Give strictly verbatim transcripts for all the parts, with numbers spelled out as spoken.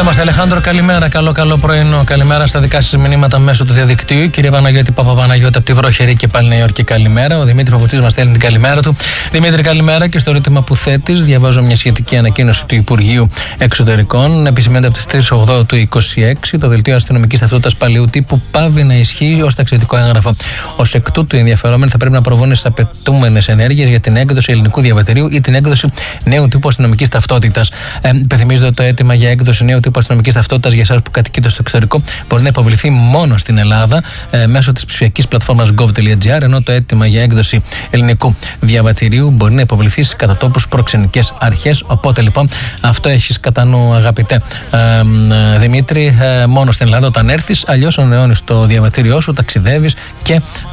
Δεχόμαστε, Αλεχάνδρο, καλημέρα. Καλό, καλό πρωινό. Καλημέρα στα δικά σας μηνύματα μέσω του διαδικτύου. Κύριε Παναγιώτη Παπαπαναγιώτη από τη βροχερή και πάλι Νέα Υόρκη, καλημέρα. Ο Δημήτρη Παπουτσής μας στέλνει την καλημέρα του. Δημήτρη, καλημέρα. Και στο ερώτημα που θέτεις, διαβάζω μια σχετική ανακοίνωση του Υπουργείου Εξωτερικών. Επισημαίνεται από τις τρεις οκτώ του είκοσι έξι το δελτίο αστυνομικής ταυτότητας παλαιού τύπου πάβει να ισχύει ως ταξιδιωτικό έγγραφο. Ως εκ τούτου, οι ενδιαφερόμενοι θα πρέπει να προβούν στις απαιτούμενες ενέργειες για την έκδοση ελληνικού διαβατηρίου ή την έκδοση νέου τύπου αστυνομικής ταυτότητας. Ε, υπενθυμίζω το αίτημα για έκδοση νέου τύπου αστυνομικής ταυτότητας για εσάς που κατοικείτε στο εξωτερικό μπορεί να υποβληθεί μόνο στην Ελλάδα ε, μέσω της ψηφιακής πλατφόρμας gov.gr, ενώ το αίτημα για έκδοση ελληνικού διαβατηρίου μπορεί να υποβληθεί σε κατατόπους προξενικές αρχές. Οπότε λοιπόν αυτό έχεις κατά νου, αγαπητέ ε, ε, Δημήτρη, ε, μόνο στην Ελλάδα όταν έρθεις. Αλλιώς ανανεώνεις το διαβατήριό σου, ταξιδεύεις και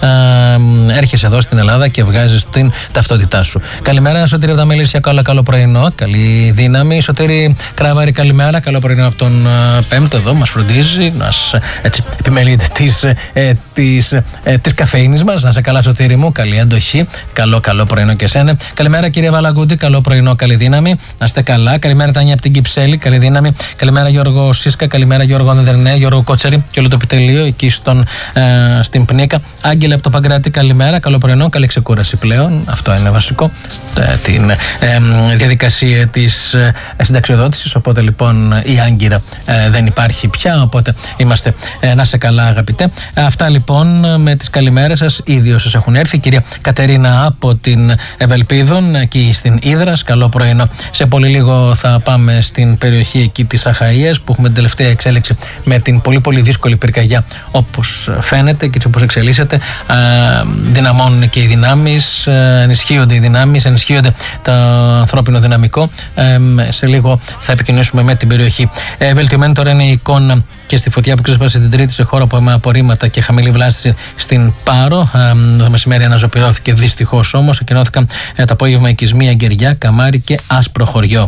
ε, έρχεσαι εδώ στην Ελλάδα και βγάζεις την ταυτότητά σου. Καλημέρα, Σωτήρη από τα Μελίσια. Καλό, καλό πρωινό. Καλή δύναμη. Σωτήρη Κραβάρη, καλημέρα. Καλό πρωινό από τον uh, Πέμπτο εδώ. Μας φροντίζει, μας έτσι, επιμελείται της, ε, της, ε, της καφέινης μας. Να σε καλά, Σωτήρη μου. Καλή αντοχή. Καλό, καλό πρωινό και εσένα. Καλημέρα, κύριε Βαλαγκούτη. Καλό πρωινό, καλή δύναμη. Να είστε καλά. Καλημέρα, Τάνια από την Κυψέλη. Καλή δύναμη. Καλημέρα, Γιώργο Σίσκα. Καλημέρα, Γιώργο Ανδερνέ. Γιώργο Κότσερη και όλο το επιτελείο εκεί στον, ε, στην Πνίκα. Άγγελε από το Παγκράτη. Καλημέρα. Καλό πρωινό. Καλή ξεκούραση πλέον. Αυτό είναι βασικό. Ε, την ε, ε, διαδικασία της ε, συνταξιοδότησης. Οπότε λοιπόν η Άγκυρα ε, δεν υπάρχει πια. Οπότε είμαστε ε, να σε καλά, αγαπητέ. Αυτά λοιπόν με τις καλημέρες σας. Ήδη όσες έχουν έρθει. Κυρία Κατερίνα από την Ευελπίδων εκεί στην Ύδρας. Καλό πρωινό. Σε πολύ λίγο θα πάμε στην περιοχή εκεί της Αχαΐας που έχουμε την τελευταία εξέλιξη με την πολύ πολύ δύσκολη πυρκαγιά όπως φαίνεται και έτσι όπως εξελίσσεται. Ε, δυναμώνουν και οι δυνάμεις, ε, ενισχύονται οι δυνάμεις, ενισχύονται το ανθρώπινο δυναμικό. Ε, σε λίγο θα επικοινωνήσουμε με την περιοχή. Ε, βελτιωμένη τώρα είναι η εικόνα και στη φωτιά που ξέσπασε την Τρίτη σε χώρο με απορρίμματα και χαμηλή βλάστηση στην Πάρο. Ε, το μεσημέρι αναζωπηρώθηκε δυστυχώς όμως. Ακοινώθηκαν ε, το απόγευμα οικισμοί Αγγεριά, Καμάρι και Άσπρο Χωριό.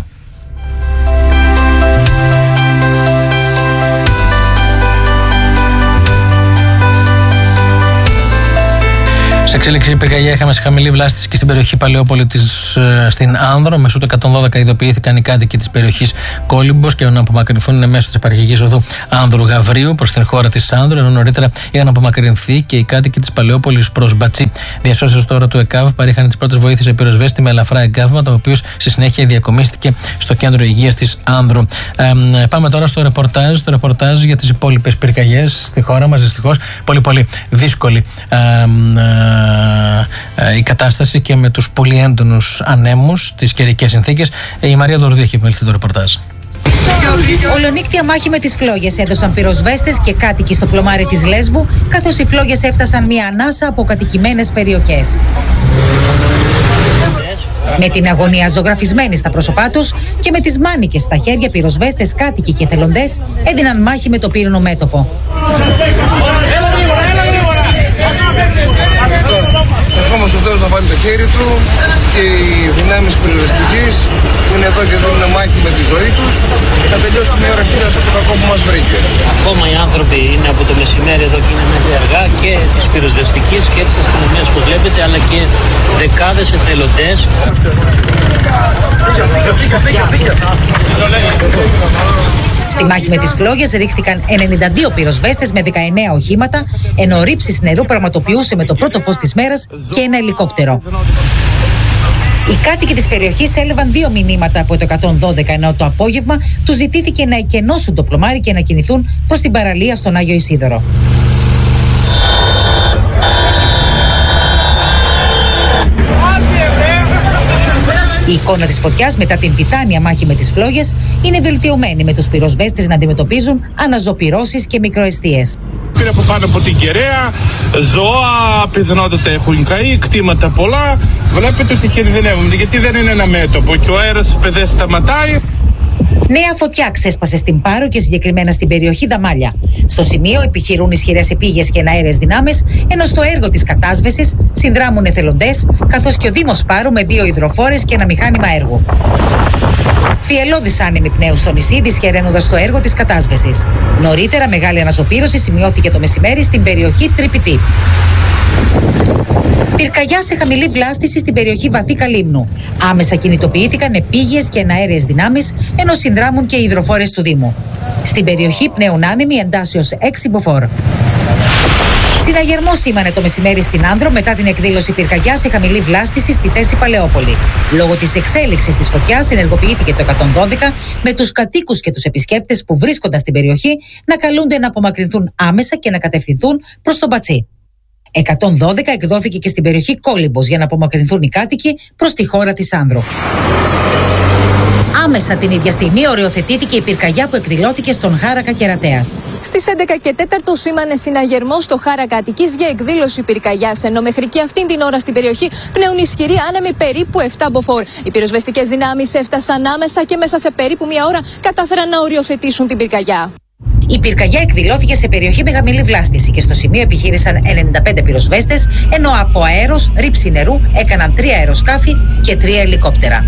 Σε εξέλιξη πυρκαγιά είχαμε σε χαμηλή βλάστηση και στην περιοχή Παλαιόπολη της, ε, στην Άνδρο. Μεσού του εκατόν δώδεκα ειδοποιήθηκαν οι κάτοικοι της περιοχής Κόλυμπος και να απομακρυνθούν μέσω της επαρχιακής οδού Άνδρου Γαβρίου προς την χώρα της Άνδρου, ενώ νωρίτερα είχαν απομακρυνθεί και οι κάτοικοι της Παλαιόπολης προς Μπατσί. Διασώσεις τώρα του ΕΚΑΒ παρήχαν τις πρώτες βοήθειες σε πυροσβέστη με ελαφρά εγκάβματα, ο οποίος στη συνέχεια διακομίστηκε στο κέντρο υγείας της Άνδρου. Ε, πάμε τώρα στο ρεπορτάζ, το ρεπορτάζ για τις υπόλοιπες πυρκαγιές στη χώρα μας. Δυστυχώς πολύ πολύ δύσκολη ε, ε, η κατάσταση και με τους πολύ έντονους ανέμους, τις καιρικές συνθήκες. Η Μαρία Δορδίου έχει επιμεληθεί το ρεπορτάζ. Ολονύκτια μάχη με τις φλόγες έδωσαν πυροσβέστες και κάτοικοι στο πλωμάρι της Λέσβου, καθώς οι φλόγες έφτασαν μια ανάσα από κατοικημένες περιοχές. Με την αγωνία ζωγραφισμένη στα πρόσωπά τους και με τις μάνικες στα χέρια, πυροσβέστες, κάτοικοι και εθελοντές έδιναν μάχη με το πύρινο μέτωπο. Ευχόμαστε ο Θεός να βάλει το χέρι του και οι δυνάμεις πυροσβεστικής που είναι εδώ και δίνουν μάχη με τη ζωή τους θα τελειώσουν η ώρα χίλια αυτό το κακό που μας βρήκε. Ακόμα οι άνθρωποι είναι από το μεσημέρι εδώ και είναι μέχρι αργά και της πυροσβεστικής και της αστυνομίας που βλέπετε, αλλά και δεκάδες εθελοντές. Στη μάχη με τις φλόγες ρίχτηκαν ενενήντα δύο πυροσβέστες με δεκαεννέα οχήματα, ενώ ρήψεις νερού πραγματοποιούσε με το πρώτο φως της μέρας και ένα ελικόπτερο. Οι κάτοικοι της περιοχής έλαβαν δύο μηνύματα από το εκατόν δώδεκα, ενώ το απόγευμα τους ζητήθηκε να εκενώσουν το πλωμάρι και να κινηθούν προς την παραλία στον Άγιο Ισίδωρο. Η εικόνα της φωτιάς μετά την τιτάνια μάχη με τις φλόγες είναι βελτιωμένη, με τους πυροσβέστες να αντιμετωπίζουν αναζωπυρώσεις και μικροαιστείες. Πήρε από πάνω από την κεραία, ζώα πιθανότατα έχουν καεί, κτήματα πολλά. Βλέπετε ότι κινδυνεύουν, γιατί δεν είναι ένα μέτωπο και ο αέρας παιδέ σταματάει. Νέα φωτιά ξέσπασε στην Πάρο και συγκεκριμένα στην περιοχή Δαμάλια. Στο σημείο επιχειρούν ισχυρές επίγειες και εναέρειες δυνάμεις, ενώ στο έργο της κατάσβεσης συνδράμουν εθελοντές, καθώς και ο Δήμος Πάρου με δύο υδροφόρες και ένα μηχάνημα έργου. Θυελλώδης άνεμοι πνέου στο νησί, δυσχεραίνοντας το έργο της κατάσβεσης. Νωρίτερα, μεγάλη αναζωπήρωση σημειώθηκε το μεσημέρι στην περιοχή Τρυπητή. Πυρκαγιά σε χαμηλή βλάστηση στην περιοχή Βαθύ Καλύμνου. Άμεσα κινητοποιήθηκαν επίγειες και εναέριες δυνάμεις, ενώ συνδράμουν και οι υδροφόρες του Δήμου. Στην περιοχή πνέουν άνεμοι εντάσσεως έξι μποφόρ. Συναγερμό σήμανε το μεσημέρι στην Άνδρο μετά την εκδήλωση πυρκαγιά σε χαμηλή βλάστηση στη θέση Παλαιόπολη. Λόγω της εξέλιξης της φωτιάς ενεργοποιήθηκε το εκατόν δώδεκα, με τους κατοίκους και τους επισκέπτες που βρίσκονταν στην περιοχή να καλούνται να απομακρυνθούν άμεσα και να κατευθυνθούν προς τον Πατσί. εκατόν δώδεκα εκδόθηκε και στην περιοχή Κόλυμπος για να απομακρυνθούν οι κάτοικοι προς τη χώρα της Άνδρου. Άμεσα την ίδια στιγμή οριοθετήθηκε η πυρκαγιά που εκδηλώθηκε στον Χάρακα Κερατέας. Στις έντεκα και τέσσερα σήμανε συναγερμό στο Χάρακα Αττικής για εκδήλωση πυρκαγιάς, ενώ μέχρι και αυτήν την ώρα στην περιοχή πνέουν ισχυροί άνεμοι περίπου επτά μποφόρ. Οι πυροσβεστικές δυνάμεις έφτασαν άμεσα και μέσα σε περίπου μία ώρα κατάφεραν να οριοθετήσουν την πυρκαγιά. Η πυρκαγιά εκδηλώθηκε σε περιοχή με χαμηλή βλάστηση και στο σημείο επιχείρησαν ενενήντα πέντε πυροσβέστες, ενώ από αέρος, ρήψη νερού έκαναν τρία αεροσκάφη και τρία ελικόπτερα.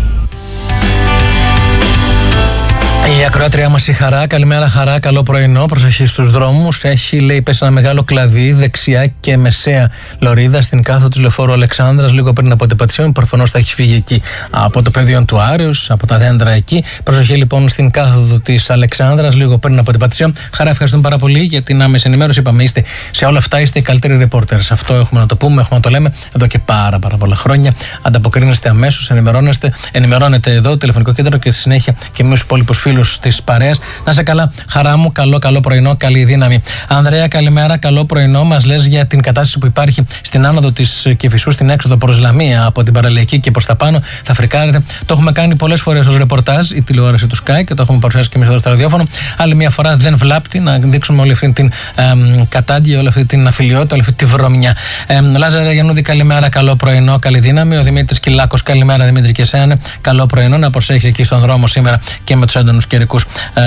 Η ακροάτριά μας η Χαρά, καλημέρα Χαρά, καλό πρωινό, προσοχή στους δρόμους. Έχει, λέει, πέσει ένα μεγάλο κλαδί δεξιά και μεσαία λωρίδα στην κάθοδο της λεωφόρου Αλεξάνδρας, λίγο πριν από την Πατησίων. Προφανώς θα έχει φύγει εκεί από το πεδίο του Άρεως, από τα δέντρα εκεί. Προσοχή λοιπόν στην κάθοδο της Αλεξάνδρας, λίγο πριν από την Πατησίων. Χαρά, ευχαριστούμε πάρα πολύ για την άμεση ενημέρωση. Είπαμε, είστε σε όλα αυτά, είστε οι καλύτεροι reporters. Αυτό έχουμε να το πούμε, έχουμε να το λέμε εδώ και πάρα, πάρα πολλά χρόνια. Ανταποκρίνεστε αμέσως, ενημερώνεστε, ενημερώνετε εδώ, τηλεφωνικό κέντρο και στη συνέχεια και με τους υπόλοιπους φίλους της παρέας. Να σε καλά, Χαρά μου, καλό, καλό πρωινό, καλή δύναμη. Ανδρέα, καλημέρα, καλό πρωινό. Μας λες για την κατάσταση που υπάρχει στην άνοδο της Κηφισού, στην έξοδο προς Λαμία από την παραλιακή και προς τα πάνω. Θα φρικάρετε. Το έχουμε κάνει πολλές φορές ως ρεπορτάζ, η τηλεόραση του Sky, και το έχουμε παρουσιάσει και εμείς εδώ στο ραδιόφωνο. Άλλη μια φορά δεν βλάπτει να δείξουμε όλη αυτή την εμ, κατάντια, όλη αυτή την αφιλιότητα, όλη αυτή τη βρωμιά. Εμ, Λάζαρε Γιαννούδη, καλημέρα, καλό πρωινό, καλή δύναμη. Ο Δημήτρης Κυλάκος, καλημέρα Δημήτρη και εσένα. Καλό πρωινό, να προσέχει εκεί στον δρόμο σήμερα και με τους έντονους καιρικούς,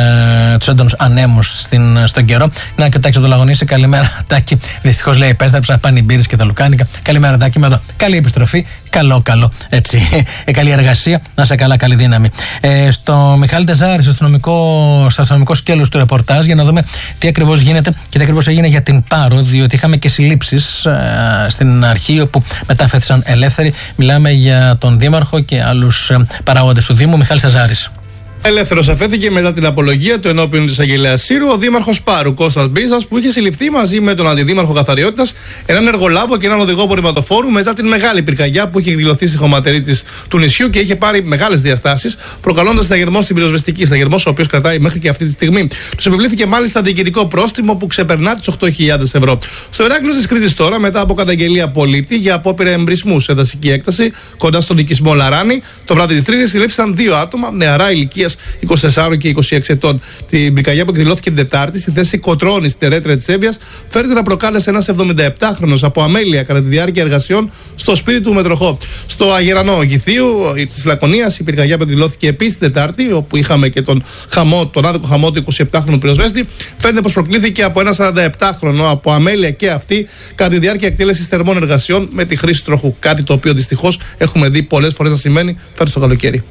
ε, τους έντονους ανέμους στην, στον καιρό. Να και Τάκη το Λαγωνίση, καλημέρα Τάκη. Δυστυχώς λέει επέστρεψα, πάνε οι μπύρες και τα λουκάνικα. Καλημέρα Τάκη, με εδώ. Καλή επιστροφή, καλό, καλό. Έτσι. Ε, καλή εργασία, να σε καλά, καλή δύναμη. Ε, στο Μιχάλη Τεζάρη, στο αστυνομικό, στο αστυνομικό σκέλος του ρεπορτάζ, για να δούμε τι ακριβώς γίνεται και τι ακριβώς έγινε για την Πάρο, διότι είχαμε και συλλήψεις ε, στην αρχή, όπου μετά φέθησαν ελεύθεροι. Μιλάμε για τον Δήμαρχο και άλλους ε, παράγοντες του Δήμου. Μιχάλης Τεζάρης. Ελεύθερος αφέθηκε μετά την απολογία του ενώπιον της Αγγελέας Σύρου ο Δήμαρχος Πάρου, Κώστας Μπίζας, που είχε συλληφθεί μαζί με τον Αντιδήμαρχο Καθαριότητας, έναν εργολάβο και έναν οδηγό απορριμματοφόρου μετά την μεγάλη πυρκαγιά που είχε εκδηλωθεί στη χωματερή της του νησιού και είχε πάρει μεγάλες διαστάσεις, προκαλώντας σταγερμό στην πυροσβεστική. Σταγερμός ο οποίος κρατάει μέχρι και αυτή τη στιγμή. Τους επιβλήθηκε μάλιστα διοικητικό πρόστιμο που ξεπερνά τις οκτώ χιλιάδες ευρώ. Στο Ηράκλειο της Κρήτης τώρα, μετά από καταγγελία πολίτη για απόπειρα εμπρισμού σε δασική έκταση κοντά στον οικισμό Λαράνη, το βράδυ της Τρίτης συλλήφθησαν δύο άτομα νεαρά ηλικίας είκοσι τεσσάρων και είκοσι έξι ετών. Την πυρκαγιά που εκδηλώθηκε την Τετάρτη στη θέση Κοτρώνη στην Ερέτρια της Εύβοιας φέρεται να προκάλεσε ένας εβδομηνταεπτάχρονος από αμέλεια κατά τη διάρκεια εργασιών στο σπίτι του Μετροχώ. Στο Αγερανό Γηθίου της Λακωνίας η πυρκαγιά που εκδηλώθηκε επίσης την Τετάρτη, όπου είχαμε και τον, χαμό, τον άδικο χαμό του εικοσιεπτάχρονου πυροσβέστη, φαίνεται πως προκλήθηκε από ένα σαρανταεπτάχρονο από αμέλεια και αυτή κατά τη διάρκεια εκτέλεσης θερμών εργασιών με τη χρήση τροχού. Κάτι το οποίο δυστυχώς έχουμε δει πολλές φορές να σημαίνει φέρει στο καλοκαίρι.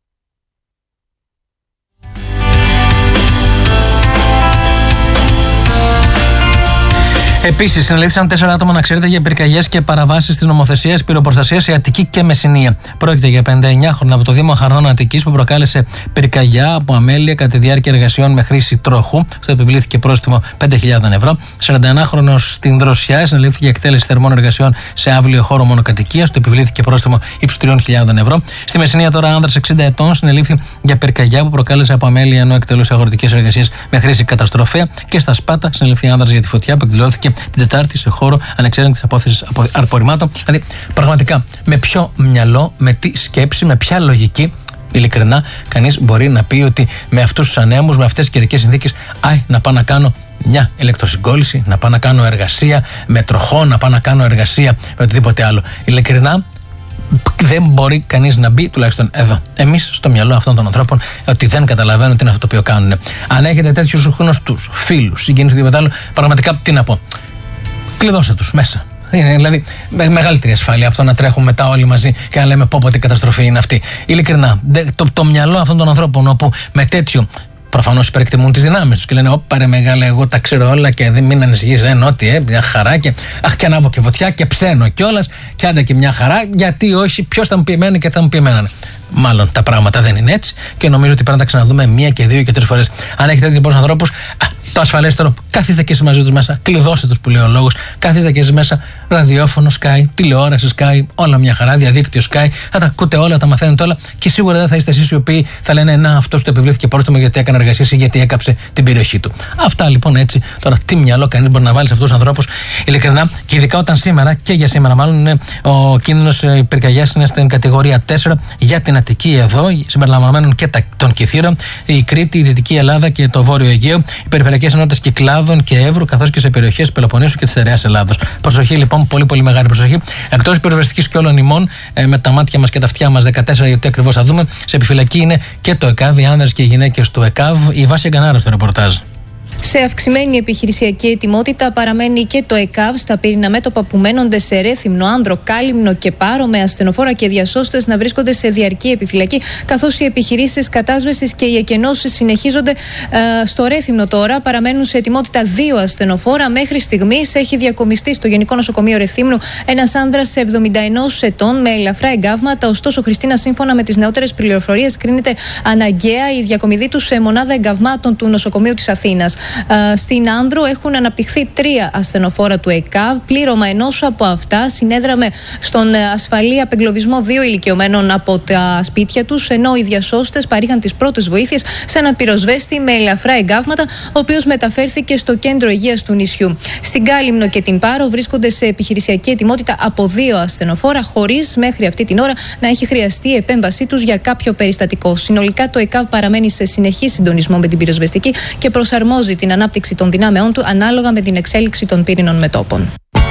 Επίσης, συνελήφθησαν τέσσερα άτομα, να ξέρετε, για πυρκαγιές και παραβάσεις της νομοθεσίας πυροπροστασίας σε Αττική και Μεσσηνία. Πρόκειται για πενήντα εννιάχρονο από το Δήμο Χαρνών Αττικής που προκάλεσε πυρκαγιά από αμέλεια κατά τη διάρκεια εργασιών με χρήση τροχού. Στο επιβλήθηκε πρόστιμο πέντε χιλιάδες ευρώ. σαρανταενάχρονος στην Δροσιά συνελήφθηκε για εκτέλεση θερμών εργασιών σε αύλιο χώρο μονοκατοικίας. Το επιβλήθηκε πρόστιμο ύψους τριών χιλιάδων ευρώ. Στη Μεσσηνία τώρα, άνδρας εξήντα ετών συνελήφθη για πυρκαγιά που προκάλεσε από αμέλεια ενώ εκτελούσε αγροτικές εργασίες με χρήση καταστροφέα. Και στα Σπάτα συνελήφθη άνδρας για τη φωτιά που εκδηλώθηκε την Τετάρτη σε χώρο ανεξέλεγκτης απόθεσης απορριμμάτων. Δηλαδή, πραγματικά, με ποιο μυαλό, με τι σκέψη, με ποια λογική, ειλικρινά, κανείς μπορεί να πει ότι με αυτούς τους ανέμους, με αυτές τις καιρικές συνθήκες, άι, να πάω να κάνω μια ηλεκτροσυγκόλληση, να πάω να κάνω εργασία με τροχό, να πάω να κάνω εργασία με οτιδήποτε άλλο. Ειλικρινά, δεν μπορεί κανείς να μπει, τουλάχιστον εδώ, εμείς, στο μυαλό αυτών των ανθρώπων, ότι δεν καταλαβαίνουν τι είναι αυτό το οποίο κάνουν. Αν έχετε τέτοιους γνωστούς, φίλους, συγγενείς, οτιδήποτε άλλο, πραγματικά τι να πω. Κλειδώστε τους μέσα. Είναι δηλαδή με μεγαλύτερη ασφάλεια από το να τρέχουμε μετά όλοι μαζί και να λέμε πω πω τι καταστροφή είναι αυτή. Ειλικρινά, το, το μυαλό αυτών των ανθρώπων, όπου με τέτοιο προφανώς υπερεκτιμούν τις δυνάμεις τους και λένε: Ωπα ρε μεγάλε, εγώ τα ξέρω όλα και δεν μην ανησυχείς, ε, νότι, ε, μια χαρά και αχ, και ανάβω και φωτιά και ψένω κιόλας και άντε και μια χαρά. Γιατί όχι, ποιος θα μου πει εμένα και θα μου πει εμένα. Μάλλον τα πράγματα δεν είναι έτσι και νομίζω ότι πρέπει να τα ξαναδούμε μία και δύο και τρεις φορές. Αν έχετε τέτοιους ανθρώπους, το ασφαλέστερο, καθίστε και εσείς μαζί τους μέσα, κλειδώστε τους που λέει ο λόγος, καθίστε και εσείς μέσα, ραδιόφωνο Sky, τηλεόραση Sky, όλα μια χαρά, διαδίκτυο Sky, θα τα ακούτε όλα, τα μαθαίνετε όλα και σίγουρα δεν θα είστε εσείς οι οποίοι θα λένε να, αυτός του επιβλήθηκε πρόστιμο γιατί έκανε εργασίες ή γιατί έκαψε την περιοχή του. Αυτά λοιπόν έτσι, τώρα τι μυαλό κανείς μπορεί να βάλει σε αυτούς τους ανθρώπους, ειλικρινά, και ειδικά όταν σήμερα και για σήμερα μάλλον είναι, ο κίνδυνος πυρκαγιάς είναι στην κατηγορία τέσσερα για την Αττική εδώ, συμπεριλαμβανομένων και των Κιθήρων, η Κρήτη, η Δυτική Ελλάδα και το Βόρειο Αιγαίο, οι περιφερειακές ενότητες Κυκλάδων και Εύρου, καθώς και σε περιοχές Πελοποννήσου και της Στερεάς Ελλάδος. Προσοχή λοιπόν, πολύ πολύ μεγάλη προσοχή. Εκτός πυροσβεστικής και όλων ημών, ε, με τα μάτια μας και τα αυτιά μας δεκατέσσερα, γιατί ακριβώς θα δούμε, σε επιφυλακή είναι και το ΕΚΑΒ, οι άνδρες και οι γυναίκες του ΕΚΑΒ. Η Βάση Εγκανάρα στο ρεπορτάζ. Σε αυξημένη επιχειρησιακή ετοιμότητα παραμένει και το ΕΚΑΒ στα πύρινα μέτωπα που μένονται σε Ρέθυμνο, Άνδρο, Κάλυμνο και Πάρο, με ασθενοφόρα και διασώστες να βρίσκονται σε διαρκή επιφυλακή, καθώς οι επιχειρήσεις κατάσβεσης και οι εκενώσεις συνεχίζονται. Ε, στο Ρέθυμνο τώρα παραμένουν σε ετοιμότητα δύο ασθενοφόρα. Μέχρι στιγμής έχει διακομιστεί στο Γενικό Νοσοκομείο Ρεθύμνου ένας άνδρας εβδομήντα ενός ετών με ελαφρά εγκάβματα. Ωστόσο, Χριστίνα, σύμφωνα με τις νεότερες πληροφορίες, κρίνεται αναγκαία η διακομιδή του σε μονάδα εγκαυμάτων του Νοσοκομείου της Αθήνας. Στην Άνδρο έχουν αναπτυχθεί τρία ασθενοφόρα του ΕΚΑΒ. Πλήρωμα ενός από αυτά συνέδραμε στον ασφαλή απεγκλωβισμό δύο ηλικιωμένων από τα σπίτια τους, ενώ οι διασώστες παρήχαν τις πρώτες βοήθειες σε έναν πυροσβέστη με ελαφρά εγκάβματα, ο οποίος μεταφέρθηκε στο κέντρο υγείας του νησιού. Στην Κάλυμνο και την Πάρο βρίσκονται σε επιχειρησιακή ετοιμότητα από δύο ασθενοφόρα, χωρίς μέχρι αυτή την ώρα να έχει χρειαστεί η επέμβασή τους για κάποιο περιστατικό. Συνολικά, το ΕΚΑΒ παραμένει σε συνεχή συντονισμό με την πυροσβεστική και προσαρμόζει την ανάπτυξη των δυνάμεών του ανάλογα με την εξέλιξη των πύρινων μετώπων.